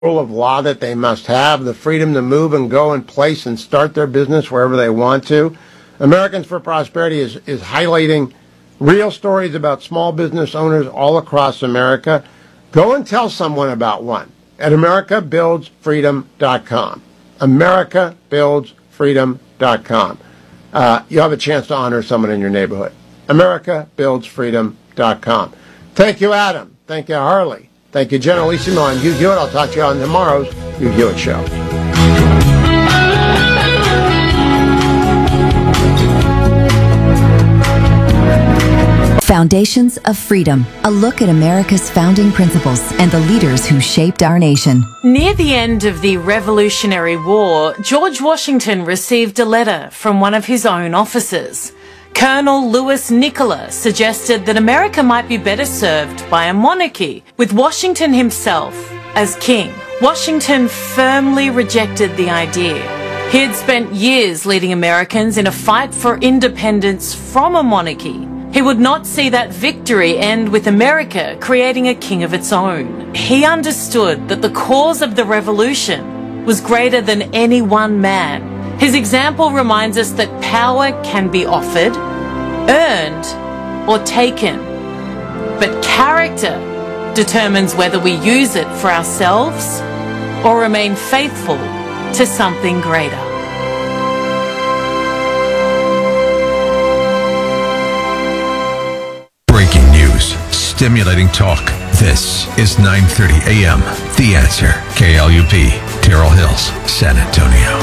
rule of law that they must have, the freedom to move and go and place and start their business wherever they want to. Americans for Prosperity is highlighting real stories about small business owners all across America. Go and tell someone about one at americabuildsfreedom.com. americabuildsfreedom.com. You'll have a chance to honor someone in your neighborhood. americabuildsfreedom.com. Thank you, Adam. Thank you, Harley. Thank you, Generalissimo. I'm Hugh Hewitt. I'll talk to you on tomorrow's Hugh Hewitt Show. Foundations of Freedom, a look at America's founding principles and the leaders who shaped our nation. Near the end of the Revolutionary War, George Washington received a letter from one of his own officers. Colonel Louis Nicola suggested that America might be better served by a monarchy, with Washington himself as king. Washington firmly rejected the idea. He had spent years leading Americans in a fight for independence from a monarchy. He would not see that victory end with America creating a king of its own. He understood that the cause of the revolution was greater than any one man. His example reminds us that power can be offered, earned, or taken. But character determines whether we use it for ourselves or remain faithful to something greater. Stimulating talk. This is 9:30 a.m. The Answer. KLUP, Terrell Hills, San Antonio.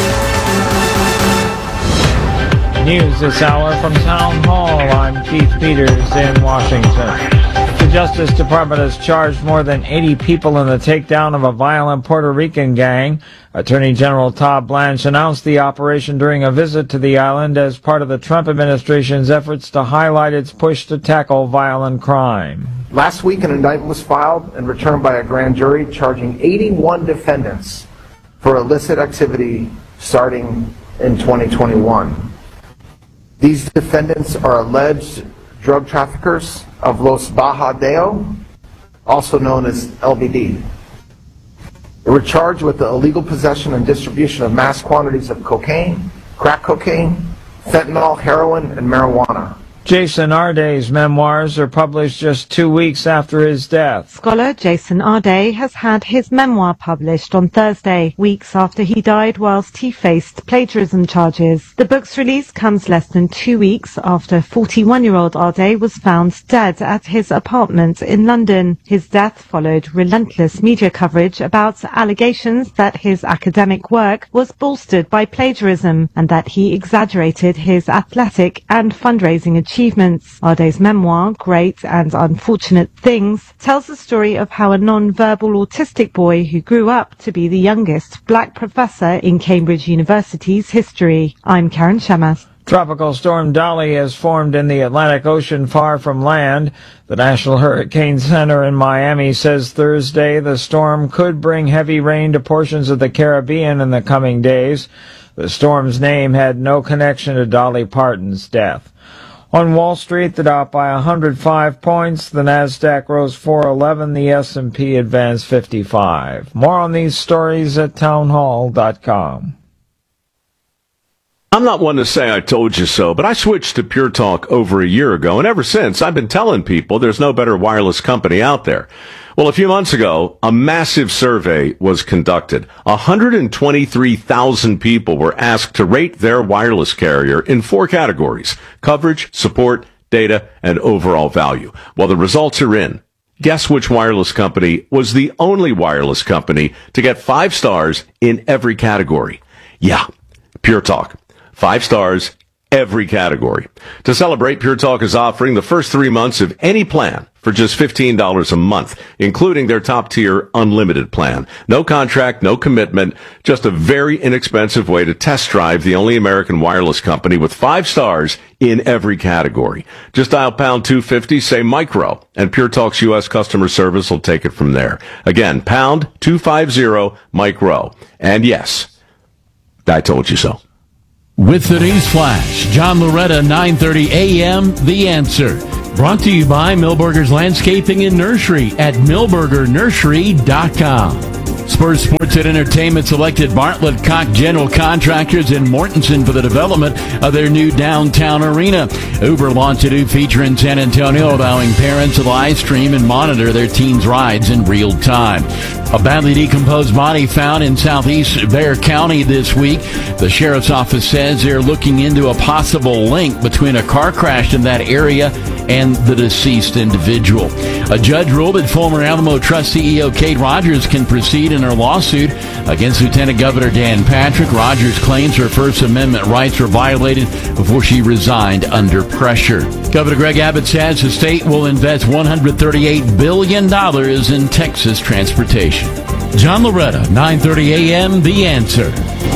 News this hour from Town Hall. I'm Keith Peters in Washington. The Justice Department has charged more than 80 people in the takedown of a violent Puerto Rican gang. Attorney General Todd Blanche announced the operation during a visit to the island as part of the Trump administration's efforts to highlight its push to tackle violent crime. Last week, an indictment was filed and returned by a grand jury charging 81 defendants for illicit activity starting in 2021. These defendants are alleged drug traffickers of Los Bajadeo, also known as LBD. They were charged with the illegal possession and distribution of mass quantities of cocaine, crack cocaine, fentanyl, heroin, and marijuana. Jason Arday's memoirs are published just 2 weeks after his death. Scholar Jason Arday has had his memoir published on Thursday, weeks after he died whilst he faced plagiarism charges. The book's release comes less than 2 weeks after 41-year-old Arday was found dead at his apartment in London. His death followed relentless media coverage about allegations that his academic work was bolstered by plagiarism and that he exaggerated his athletic and fundraising achievements. Arday's memoir, Great and Unfortunate Things, tells the story of how a non-verbal autistic boy who grew up to be the youngest black professor in Cambridge University's history. I'm Karen Shamas. Tropical storm Dolly has formed in the Atlantic Ocean far from land. The National Hurricane Center in Miami says Thursday the storm could bring heavy rain to portions of the Caribbean in the coming days. The storm's name had no connection to Dolly Parton's death. On Wall Street, the Dow by 105 points, the Nasdaq rose 411, the S&P advanced 55. More on these stories at townhall.com. I'm not one to say I told you so, but I switched to Pure Talk over a year ago, and ever since I've been telling people there's no better wireless company out there. Well, a few months ago, a massive survey was conducted. 123,000 people were asked to rate their wireless carrier in 4 categories: coverage, support, data, and overall value. Well, the results are in. Guess which wireless company was the only wireless company to get 5 stars in every category? Yeah, Pure Talk. 5 stars, every category. To celebrate, Pure Talk is offering the first 3 months of any plan for just $15 a month, including their top-tier unlimited plan. No contract, no commitment, just a very inexpensive way to test drive the only American wireless company with 5 stars in every category. Just dial pound 250, say micro, and Pure Talk's U.S. customer service will take it from there. Again, pound 250 micro. And yes, I told you so. With the News Flash, John Loretta, 9:30 a.m., The Answer. Brought to you by Milberger's Landscaping and Nursery at milbergernursery.com. Spurs Sports and Entertainment selected Bartlett Cock General Contractors in Mortensen for the development of their new downtown arena. Uber launched a new feature in San Antonio allowing parents to live stream and monitor their teens' rides in real time. A badly decomposed body found in southeast Bexar County this week. The sheriff's office says they're looking into a possible link between a car crash in that area and the deceased individual. A judge ruled that former Alamo Trust CEO Kate Rogers can proceed in her lawsuit against Lieutenant Governor Dan Patrick. Rogers claims her First Amendment rights were violated before she resigned under pressure. Governor Greg Abbott says the state will invest $138 billion in Texas transportation. John Loretta, 9:30 a.m., The Answer.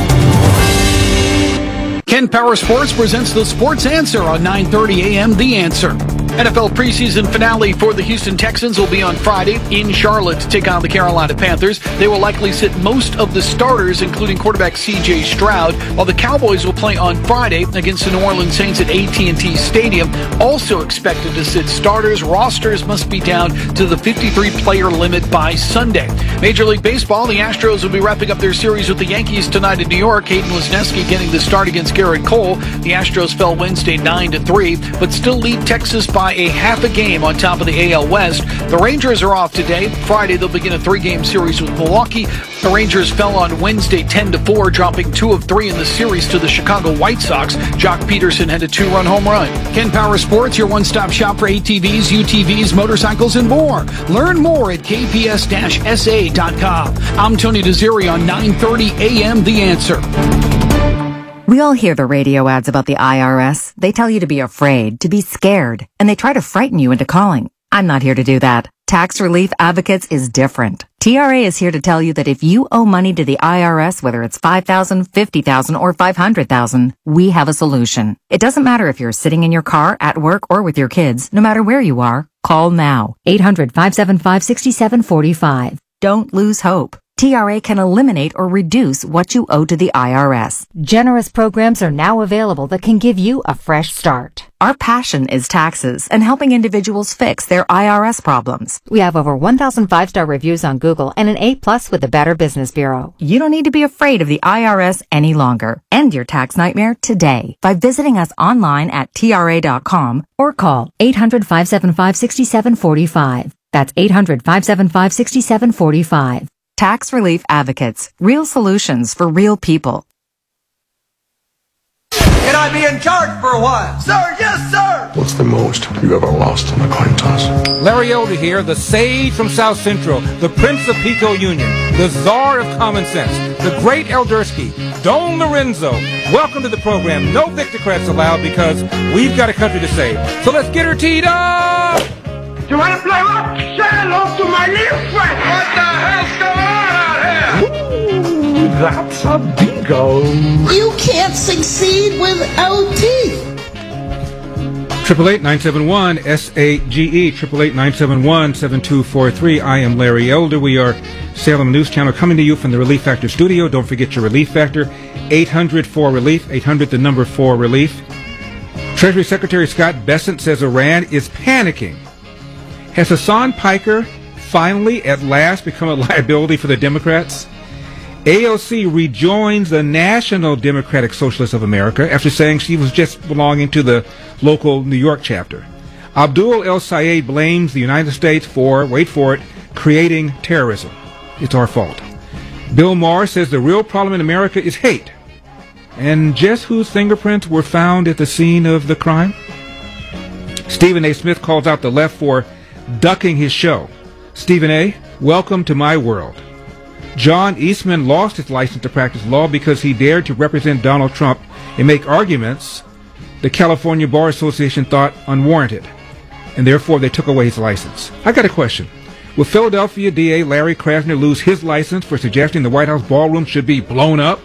Ken Power Sports presents the Sports Answer on 9:30 a.m. The Answer. NFL preseason finale for the Houston Texans will be on Friday in Charlotte to take on the Carolina Panthers. They will likely sit most of the starters, including quarterback C.J. Stroud, while the Cowboys will play on Friday against the New Orleans Saints at AT&T Stadium. Also expected to sit starters. Rosters must be down to the 53-player limit by Sunday. Major League Baseball, the Astros will be wrapping up their series with the Yankees tonight in New York. Hayden Wesneski getting the start against Garrett Cole. The Astros fell Wednesday 9-3, but still lead Texas by a half a game on top of the AL West. The Rangers are off today. Friday, they'll begin a 3-game series with Milwaukee. The Rangers fell on Wednesday 10-4, dropping 2 of 3 in the series to the Chicago White Sox. Jock Peterson had a 2-run home run. Ken Power Sports, your one-stop shop for ATVs, UTVs, motorcycles, and more. Learn more at kps-sa.com. I'm Tony Desiri on 9:30 a.m. The Answer. We all hear the radio ads about the IRS. They tell you to be afraid, to be scared, and they try to frighten you into calling. I'm not here to do that. Tax Relief Advocates is different. TRA is here to tell you that if you owe money to the IRS, whether it's $5,000, $50,000, or $500,000, we have a solution. It doesn't matter if you're sitting in your car, at work, or with your kids. No matter where you are, call now. 800-575-6745. Don't lose hope. TRA can eliminate or reduce what you owe to the IRS. Generous programs are now available that can give you a fresh start. Our passion is taxes and helping individuals fix their IRS problems. We have over 1,000 5-star reviews on Google and an A+ with the Better Business Bureau. You don't need to be afraid of the IRS any longer. End your tax nightmare today by visiting us online at TRA.com or call 800-575-6745. That's 800-575-6745. Tax Relief Advocates. Real solutions for real people. Can I be in charge for a while? Sir, yes, sir! What's the most you ever lost on a coin toss? Larry Elder here, the sage from South Central, the Prince of Pico Union, the Czar of Common Sense, the Great Eldersky, Don Lorenzo. Welcome to the program. No Victocrats allowed because we've got a country to save. So let's get her teed up! You want to play what? Say hello to my little friend! What the hell's going on out here? Ooh, that's a bingo. You can't succeed without teeth. 888-971-SAGE, 888-971-7243. I am Larry Elder. We are Salem News Channel coming to you from the Relief Factor studio. Don't forget your Relief Factor, 800-4RELIEF, 800 the number 4RELIEF. Treasury Secretary Scott Bessent says Iran is panicking. Has Hassan Piker finally, at last, become a liability for the Democrats? AOC rejoins the National Democratic Socialists of America after saying she was just belonging to the local New York chapter. Abdul El Sayed blames the United States for, wait for it, creating terrorism. It's our fault. Bill Maher says the real problem in America is hate. And just whose fingerprints were found at the scene of the crime? Stephen A. Smith calls out the left for ducking his show. Stephen A., welcome to my world. John Eastman lost his license to practice law because he dared to represent Donald Trump and make arguments the California Bar Association thought unwarranted, and therefore they took away his license. I got a question. Will Philadelphia DA Larry Krasner lose his license for suggesting the White House ballroom should be blown up?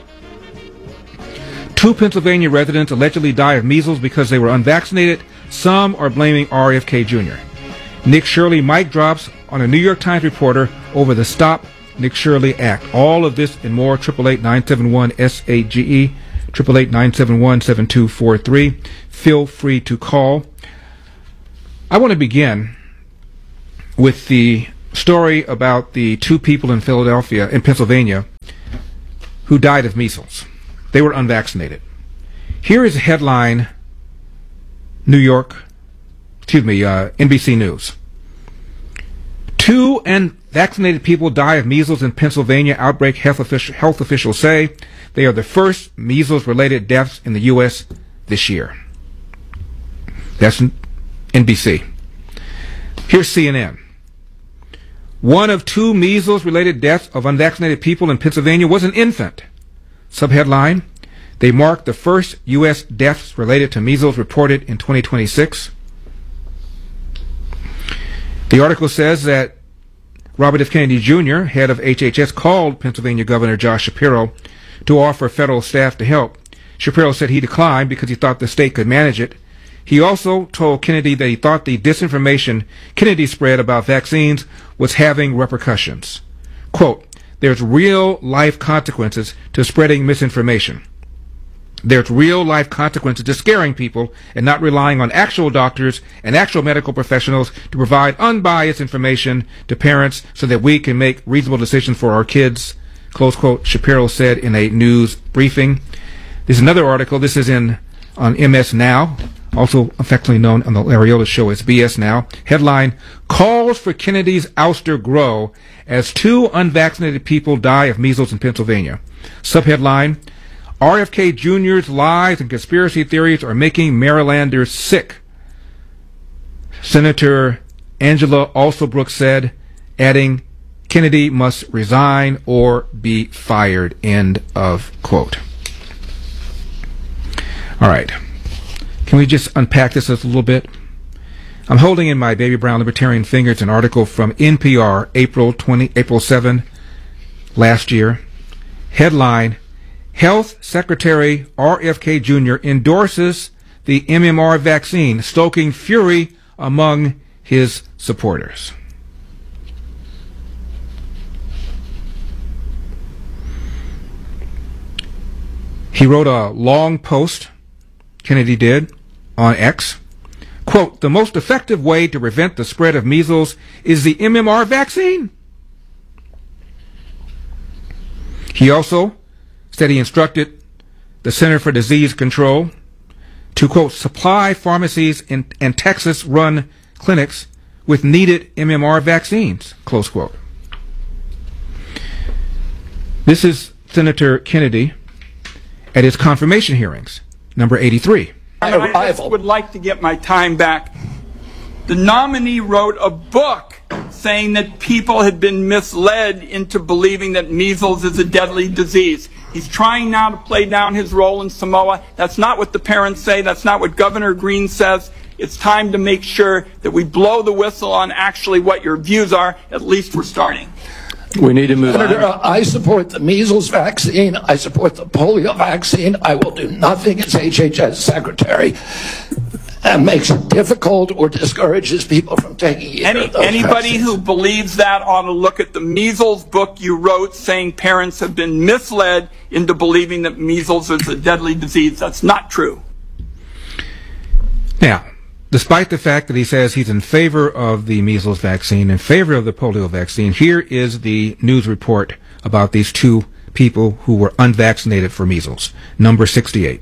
2 Pennsylvania residents allegedly died of measles because they were unvaccinated. Some are blaming RFK Jr. Nick Shirley mic drops on a New York Times reporter over the Stop Nick Shirley Act. All of this and more, 888-971-SAGE, 888-971-7243. Feel free to call. I want to begin with the story about the two people in Pennsylvania, who died of measles. They were unvaccinated. Here is a headline, NBC News. 2 unvaccinated people die of measles in Pennsylvania outbreak, health officials say. They are the first measles-related deaths in the U.S. this year. That's NBC. Here's CNN. 1 of 2 measles-related deaths of unvaccinated people in Pennsylvania was an infant. Subheadline, they mark the first U.S. deaths related to measles reported in 2026. The article says that Robert F. Kennedy Jr., head of HHS, called Pennsylvania Governor Josh Shapiro to offer federal staff to help. Shapiro said he declined because he thought the state could manage it. He also told Kennedy that he thought the disinformation Kennedy spread about vaccines was having repercussions. Quote, there's real-life consequences to spreading misinformation. There's real-life consequences to scaring people and not relying on actual doctors and actual medical professionals to provide unbiased information to parents so that we can make reasonable decisions for our kids, close quote, Shapiro said in a news briefing. There's another article. This is on MS Now, also affectionately known on the Larry show as BS Now. Headline, calls for Kennedy's ouster grow as 2 unvaccinated people die of measles in Pennsylvania. Subheadline, RFK Jr.'s lies and conspiracy theories are making Marylanders sick. Senator Angela Alsobrooke said, adding, Kennedy must resign or be fired, end of quote. All right. Can we just unpack this a little bit? I'm holding in my baby brown libertarian fingers an article from NPR, April 7 last year. Headline, Health Secretary RFK Jr. endorses the MMR vaccine, stoking fury among his supporters. He wrote a long post, Kennedy did, on X. Quote, the most effective way to prevent the spread of measles is the MMR vaccine. He also said he instructed the Center for Disease Control to, quote, supply pharmacies and Texas-run clinics with needed MMR vaccines, close quote. This is Senator Kennedy at his confirmation hearings, number 83. I just would like to get my time back. The nominee wrote a book saying that people had been misled into believing that measles is a deadly disease. He's trying now to play down his role in Samoa. That's not what the parents say. That's not what Governor Green says. It's time to make sure that we blow the whistle on actually what your views are. At least we're starting. We need to move on. I support the measles vaccine. I support the polio vaccine. I will do nothing as HHS secretary that makes it difficult or discourages people from taking either of those Anybody vaccines. who believes that ought to look at the measles book you wrote saying parents have been misled into believing that measles is a deadly disease. That's not true. Now, despite the fact that he says he's in favor of the measles vaccine, in favor of the polio vaccine, here is the news report about these 2 people who were unvaccinated for measles. Number 68.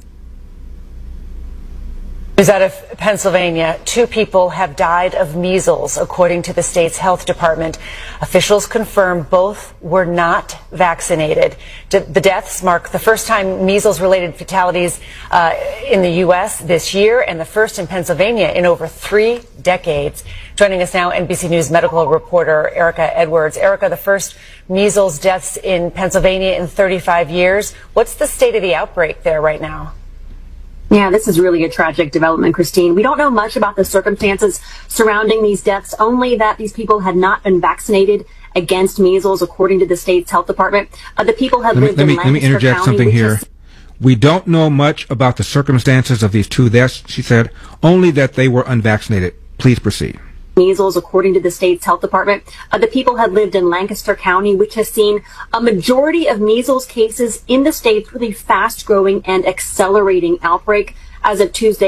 News out of Pennsylvania. 2 people have died of measles, according to the state's health department. Officials confirm both were not vaccinated. The deaths mark the first time measles-related fatalities in the U.S. this year and the first in Pennsylvania in over 3 decades. Joining us now, NBC News medical reporter Erica Edwards. Erica, the first measles deaths in Pennsylvania in 35 years. What's the state of the outbreak there right now? Yeah, this is really a tragic development, Christine. We don't know much about the circumstances surrounding these deaths, only that these people had not been vaccinated against measles, according to the state's health department. The people had lived in Lancaster County. Let me interject something here. We don't know much about the circumstances of these 2 deaths, she said, only that they were unvaccinated. Please proceed. Measles, according to the state's health department. The people had lived in Lancaster County, which has seen a majority of measles cases in the state's really fast-growing and accelerating outbreak. As of Tuesday,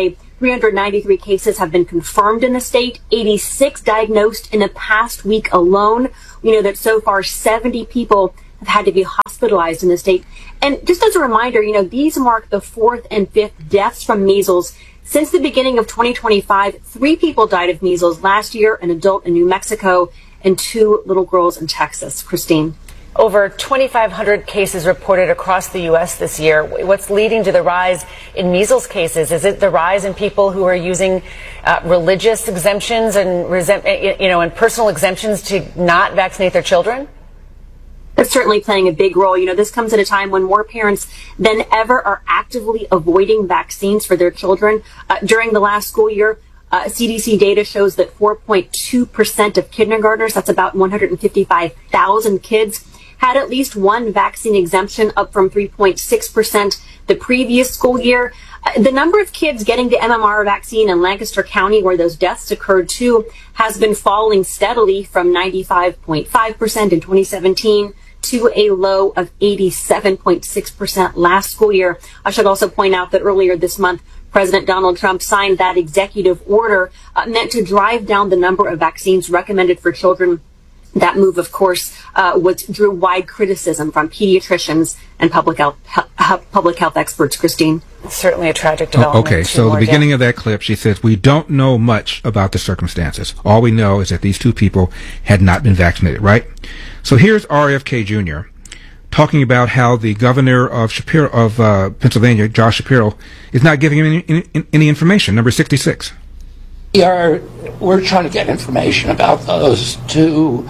393 cases have been confirmed in the state, 86 diagnosed in the past week alone. We know that so far 70 people have had to be hospitalized in the state. And just as a reminder, these mark the fourth and fifth deaths from measles since the beginning of 2025. 3 people died of measles last year, an adult in New Mexico and 2 little girls in Texas. Christine. Over 2,500 cases reported across the U.S. this year. What's leading to the rise in measles cases? Is it the rise in people who are using religious exemptions and and personal exemptions to not vaccinate their children? That's certainly playing a big role. This comes at a time when more parents than ever are actively avoiding vaccines for their children. During the last school year, CDC data shows that 4.2% of kindergartners, that's about 155,000 kids, had at least one vaccine exemption, up from 3.6% the previous school year. The number of kids getting the MMR vaccine in Lancaster County, where those deaths occurred too, has been falling steadily from 95.5% in 2017 to a low of 87.6% last school year. I should also point out that earlier this month, President Donald Trump signed that executive order meant to drive down the number of vaccines recommended for children. That move, of course, drew wide criticism from pediatricians and public health experts. Christine. It's certainly a tragic development. Okay, so the beginning of that clip, she says, we don't know much about the circumstances. All we know is that these 2 people had not been vaccinated, right? So here's RFK Jr. talking about how the governor of Pennsylvania, Josh Shapiro, is not giving him any information. Number 66. We're trying to get information about those 2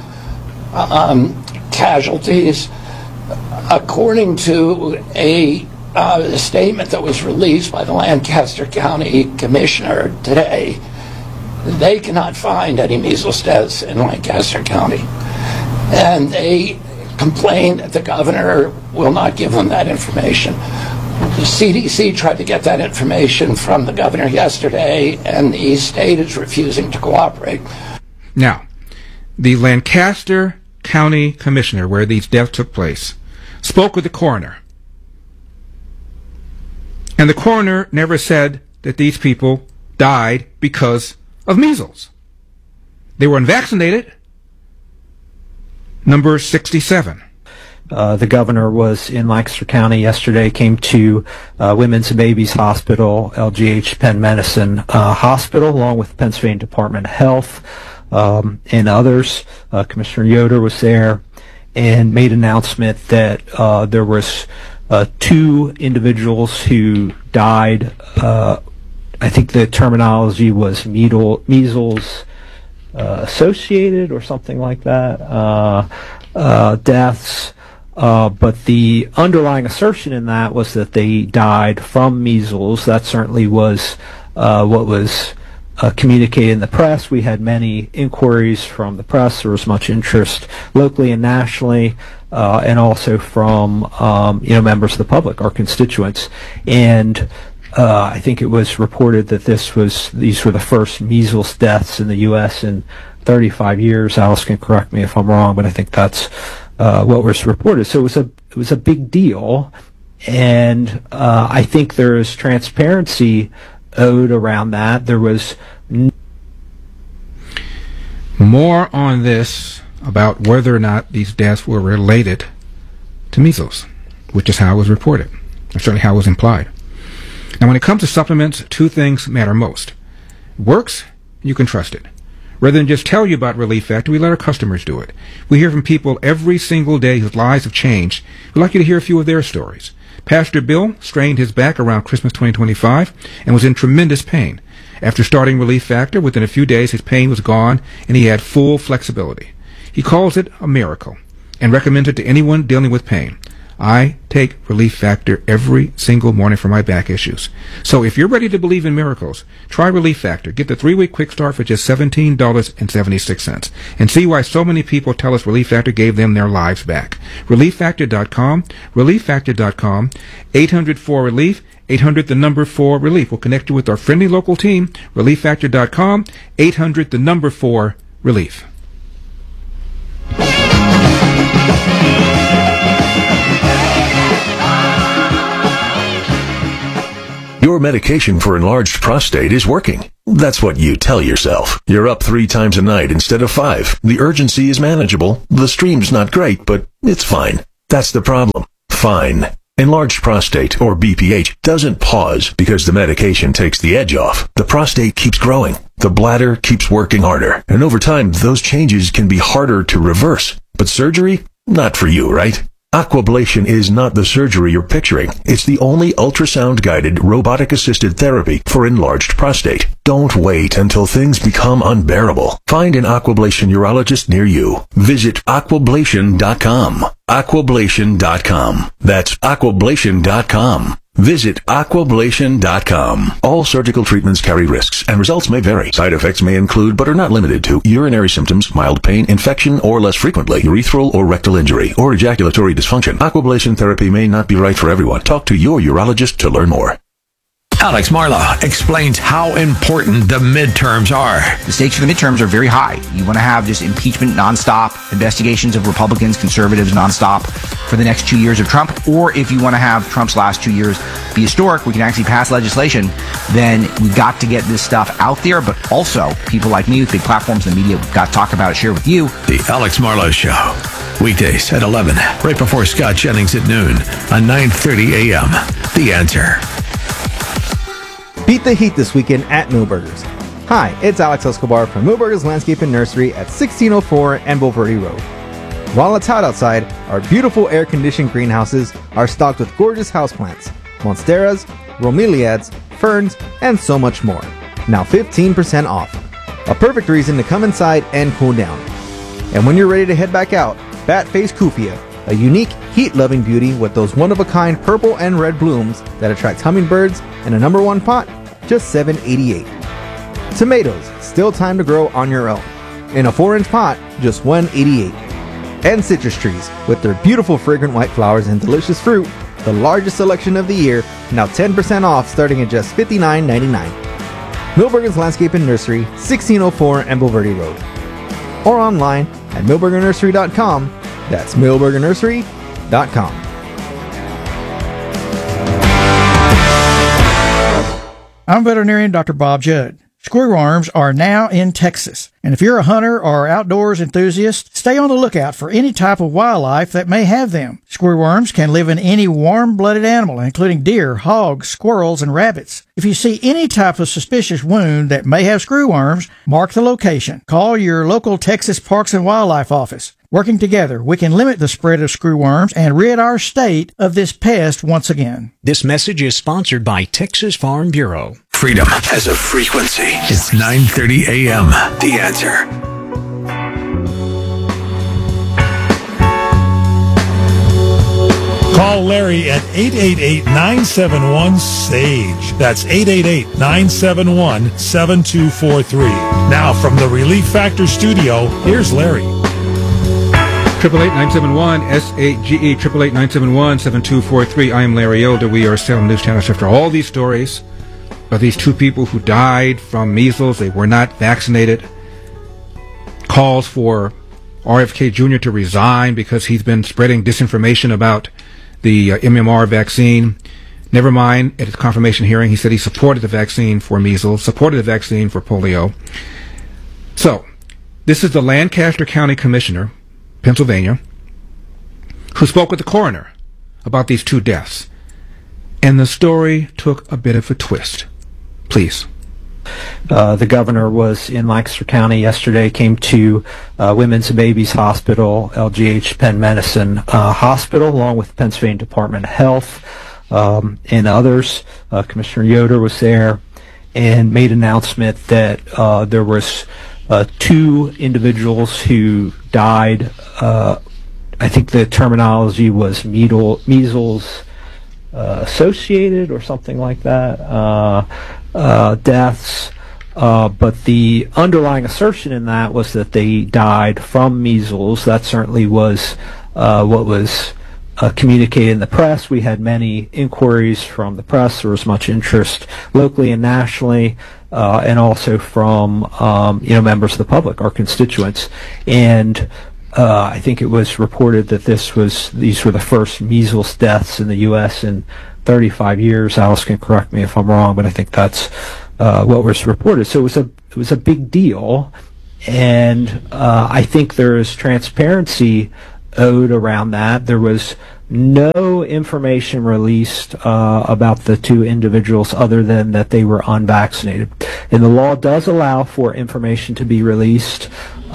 casualties. According to a statement that was released by the Lancaster County Commissioner today, they cannot find any measles deaths in Lancaster County. And they complain that the governor will not give them that information. The CDC tried to get that information from the governor yesterday, and the state is refusing to cooperate. Now, the Lancaster County Commissioner, where these deaths took place, spoke with the coroner. And the coroner never said that these people died because of measles. They were unvaccinated. Number 67. The governor was in Lancaster County yesterday, came to Women's and Babies Hospital, LGH Penn Medicine Hospital, along with the Pennsylvania Department of Health and others. Commissioner Yoder was there and made an announcement that there was 2 individuals who died. I think the terminology was measles associated or something like that, deaths. But the underlying assertion in that was that they died from measles. That certainly was what was communicated in the press. We had many inquiries from the press. There was much interest locally and nationally, and also from members of the public, our constituents. And I think it was reported that these were the first measles deaths in the U.S. in 35 years. Alice can correct me if I'm wrong, but I think that's what was reported. So it was a big deal, and I think there is transparency owed around that. There was more on this about whether or not these deaths were related to measles, which is how it was reported, or certainly how it was implied. Now, when it comes to supplements, 2 things matter most. It works, you can trust it. Rather than just tell you about Relief Factor, we let our customers do it. We hear from people every single day whose lives have changed. We'd like you to hear a few of their stories. Pastor Bill strained his back around Christmas 2025 and was in tremendous pain. After starting Relief Factor, within a few days his pain was gone and he had full flexibility. He calls it a miracle and recommends it to anyone dealing with pain. I take Relief Factor every single morning for my back issues. So if you're ready to believe in miracles, try Relief Factor. Get the 3-week quick start for just $17.76 and see why so many people tell us Relief Factor gave them their lives back. ReliefFactor.com, ReliefFactor.com, 800-4-RELIEF, 800-4-RELIEF. We'll connect you with our friendly local team, ReliefFactor.com, 800-4-RELIEF. Your medication for enlarged prostate is working. That's what you tell yourself. You're up 3 times a night instead of 5. The urgency is manageable. The stream's not great, but it's fine. That's the problem. Fine. Enlarged prostate, or BPH, doesn't pause because the medication takes the edge off. The prostate keeps growing. The bladder keeps working harder. And over time, those changes can be harder to reverse. But surgery? Not for you, right? Aquablation is not the surgery you're picturing. It's the only ultrasound-guided, robotic-assisted therapy for enlarged prostate. Don't wait until things become unbearable. Find an Aquablation urologist near you. Visit aquablation.com. Aquablation.com. That's aquablation.com. Visit aquablation.com. All surgical treatments carry risks, and results may vary. Side effects may include, but are not limited to, urinary symptoms, mild pain, infection, or less frequently, urethral or rectal injury, or ejaculatory dysfunction. Aquablation therapy may not be right for everyone. Talk to your urologist to learn more. Alex Marla explains how important the midterms are. The stakes for the midterms are very high. You want to have just impeachment nonstop, investigations of Republicans, conservatives nonstop for the next 2 years of Trump. Or if you want to have Trump's last 2 years be historic, we can actually pass legislation, then we've got to get this stuff out there. But also, people like me with big platforms in the media, we've got to talk about it, share with you. The Alex Marla Show. Weekdays at 11, right before Scott Jennings at noon on 9:30 a.m. The Answer. Beat the heat this weekend at Millburgers. Hi, it's Alex Escobar from Millburgers Landscape and Nursery at 1604 Embo Verde Road. While it's hot outside, our beautiful air-conditioned greenhouses are stocked with gorgeous houseplants, monsteras, bromeliads, ferns, and so much more. Now 15% off. A perfect reason to come inside and cool down. And when you're ready to head back out, Bat-Face Cupia, a unique, heat-loving beauty with those one-of-a-kind purple and red blooms that attracts hummingbirds, and a #1 pot, just $7.88. Tomatoes, still time to grow on your own. In a 4-inch pot, just $1.88. And citrus trees, with their beautiful fragrant white flowers and delicious fruit, the largest selection of the year, now 10% off starting at just $59.99. Millburgers Landscape and Nursery, 1604 Embo Verde Road. Or online at millburgernursery.com. That's millburgernursery.com. I'm veterinarian Dr. Bob Judd. Screwworms are now in Texas, and if you're a hunter or outdoors enthusiast, stay on the lookout for any type of wildlife that may have them. Screwworms can live in any warm-blooded animal, including deer, hogs, squirrels, and rabbits. If you see any type of suspicious wound that may have screwworms, mark the location. Call your local Texas Parks and Wildlife office. Working together, we can limit the spread of screwworms and rid our state of this pest once again. This message is sponsored by Texas Farm Bureau. Freedom has a frequency. It's 9:30 a.m. The Answer. Call Larry at 888-971-SAGE. That's 888-971-7243. Now from the Relief Factor studio, here's Larry. 888-971-SAGE, 888-971-7243. I am Larry Elder. We are Salem News Channel. After all these stories of these 2 people who died from measles, they were not vaccinated. Calls for RFK Jr. to resign because he's been spreading disinformation about the MMR vaccine. Never mind, at his confirmation hearing, he said he supported the vaccine for measles, supported the vaccine for polio. So, this is the Lancaster County Commissioner, Pennsylvania, who spoke with the coroner about these 2 deaths. And the story took a bit of a twist. Please. The governor was in Lancaster County yesterday, came to Women's and Babies Hospital, LGH Penn Medicine Hospital, along with the Pennsylvania Department of Health and others. Commissioner Yoder was there and made an announcement that there was 2 individuals who died. I think the terminology was measles associated or something like that, deaths. But the underlying assertion in that was that they died from measles. That certainly was what was communicated in the press. We had many inquiries from the press. There was much interest locally and nationally, and also from members of the public, our constituents. And I think it was reported that these were the first measles deaths in the U.S. in 35 years. Alice can correct me if I'm wrong, but I think that's what was reported. So it was a big deal, and I think there is transparency owed around that. There was no information released about the two individuals other than that they were unvaccinated. And the law does allow for information to be released.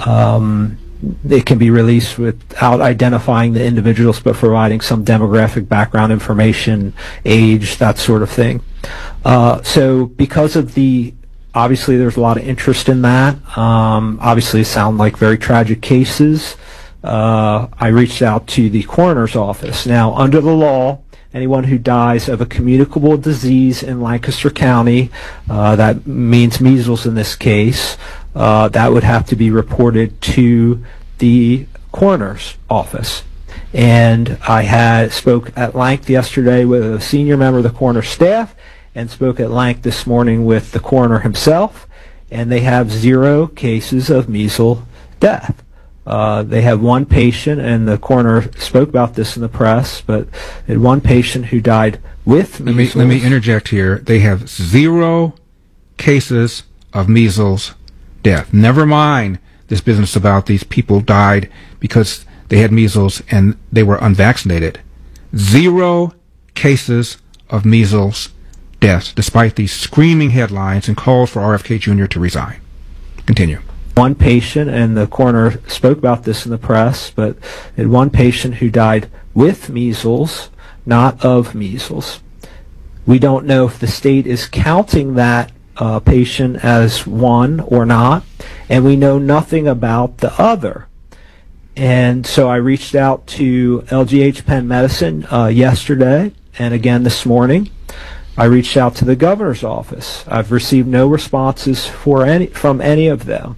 It can be released without identifying the individuals, but providing some demographic background information, age, that sort of thing. So because of obviously there's a lot of interest in that. Obviously, it sound like very tragic cases. I reached out to the coroner's office. Now, under the law, anyone who dies of a communicable disease in Lancaster County, that means measles in this case, that would have to be reported to the coroner's office. And I spoke at length yesterday with a senior member of the coroner's staff and spoke at length this morning with the coroner himself, and they have 0 cases of measles death. They have one patient, and the coroner spoke about this in the press, but they had one patient who died with measles. Let me interject here. They have 0 cases of measles death. Never mind this business about these people died because they had measles and they were unvaccinated. 0 cases of measles deaths, despite these screaming headlines and calls for RFK Jr. to resign. Continue. One patient, and the coroner spoke about this in the press, but they had one patient who died with measles, not of measles. We don't know if the state is counting that patient as one or not, and we know nothing about the other. And so I reached out to LGH Penn Medicine yesterday and again this morning. I reached out to the governor's office. I've received no responses from any of them.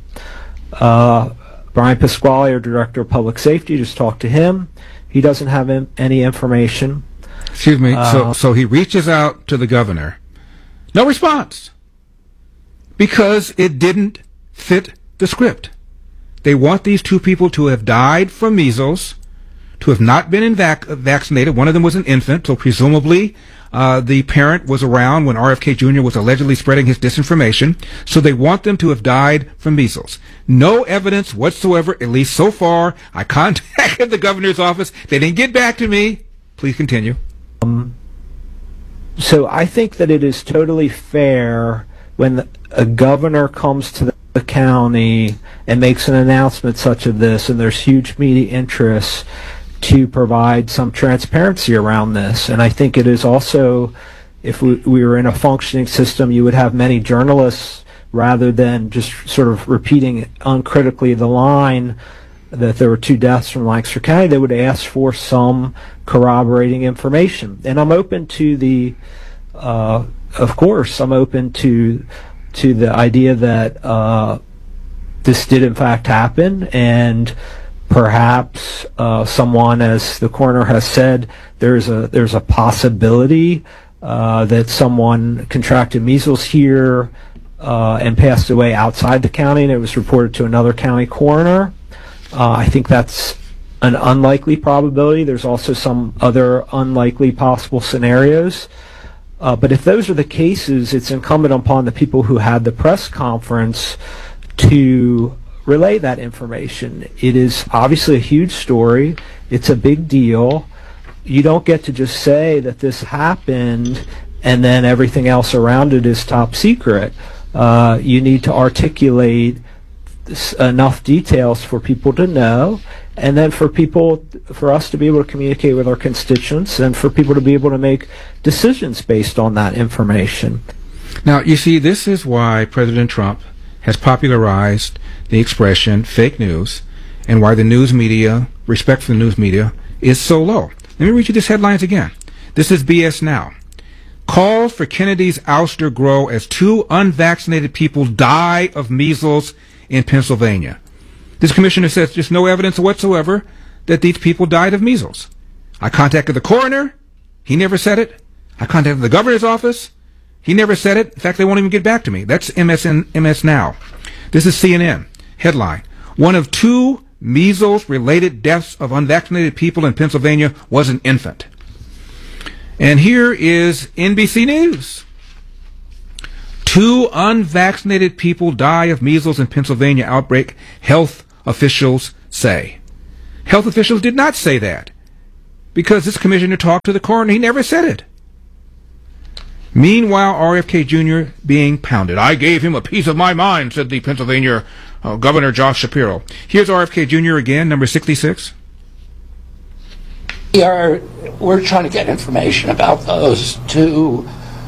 Brian Pasquale, our director of public safety, just talked to him. He doesn't have any information. Excuse me. So he reaches out to the governor. No response. Because it didn't fit the script. They want these two people to have died from measles, to have not been vaccinated. One of them was an infant, so presumably the parent was around when RFK Jr. was allegedly spreading his disinformation. So they want them to have died from measles. No evidence whatsoever, at least so far. I contacted the governor's office. They didn't get back to me. Please continue. So I think that it is totally fair when a governor comes to the county and makes an announcement such as this, and there's huge media interest, to provide some transparency around this. And I think it is also, if we were in a functioning system, you would have many journalists, rather than just sort of repeating uncritically the line that there were 2 deaths from Lancaster County, they would ask for some corroborating information. And I'm open to of course, I'm open to the idea that this did in fact happen, and perhaps someone, as the coroner has said, there's a possibility that someone contracted measles here and passed away outside the county, and it was reported to another county coroner. I think that's an unlikely probability. There's also some other unlikely possible scenarios. But if those are the cases, it's incumbent upon the people who had the press conference to relay that information. It is obviously a huge story. It's a big deal. You don't get to just say that this happened and then everything else around it is top secret. You need to articulate enough details for people to know, and then for us to be able to communicate with our constituents, and for people to be able to make decisions based on that information. Now, you see, this is why President Trump has popularized the expression fake news, and why the news media, respect for the news media, is so low. Let me read you these headlines again. This is BS Now. Calls for Kennedy's ouster grow as 2 unvaccinated people die of measles in Pennsylvania. This commissioner says there's no evidence whatsoever that these people died of measles. I contacted the coroner. He never said it. I contacted the governor's office. He never said it. In fact, they won't even get back to me. That's MS Now. This is CNN. Headline. One of 2 measles-related deaths of unvaccinated people in Pennsylvania was an infant. And here is NBC News. 2 unvaccinated people die of measles in Pennsylvania outbreak, health officials say. Health officials did not say that because this commissioner talked to the coroner. He never said it. Meanwhile, RFK Jr. being pounded. I gave him a piece of my mind, said the Pennsylvania Governor Josh Shapiro. Here's RFK Jr. again, number 66. We're trying to get information about those 2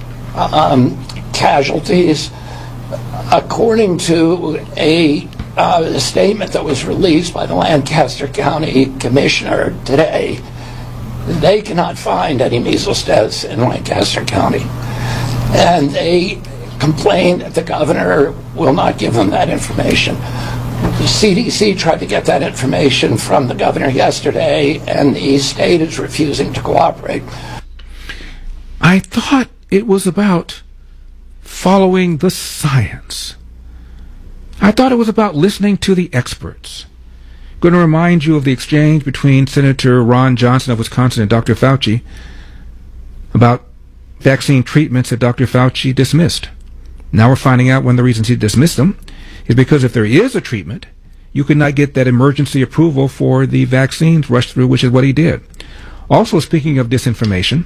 casualties. According to a statement that was released by the Lancaster County Commissioner today, they cannot find any measles deaths in Lancaster County. And they complained that the governor will not give them that information. The CDC tried to get that information from the governor yesterday, and the state is refusing to cooperate. I thought it was about following the science. I thought it was about listening to the experts. I'm going to remind you of the exchange between Senator Ron Johnson of Wisconsin and Dr. Fauci about vaccine treatments that Dr. Fauci dismissed. Now we're finding out one of the reasons he dismissed them is because if there is a treatment, you could not get that emergency approval for the vaccines rushed through, which is what he did. Also, speaking of disinformation,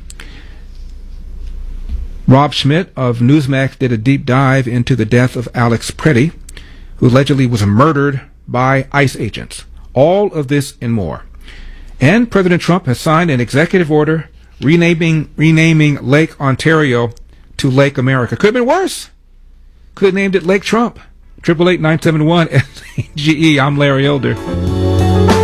Rob Schmidt of Newsmax did a deep dive into the death of Alex Preddy, who allegedly was murdered by ICE agents. All of this and more. And President Trump has signed an executive order renaming Lake Ontario to Lake America. Could have been worse. Could have named it Lake Trump. 888-971-SGE. I'm Larry Elder.